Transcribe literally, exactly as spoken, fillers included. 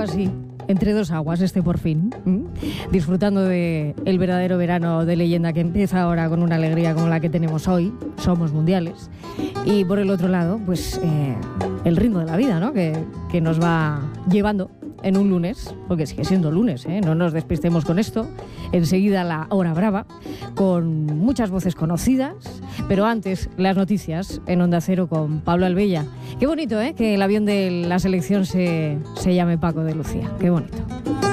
así, entre dos aguas, este por fin, ¿m? disfrutando de el verdadero verano de leyenda que empieza ahora con una alegría como la que tenemos hoy. Somos mundiales. Y por el otro lado, pues eh, el ritmo de la vida, ¿no? Que, que nos va llevando en un lunes, porque sigue siendo lunes, ¿eh? No nos despistemos con esto. Enseguida la hora brava, con muchas voces conocidas, pero antes las noticias en Onda Cero con Pablo Albella. Qué bonito, ¿eh? Que el avión de la selección se, se llame Paco de Lucía. Qué bonito.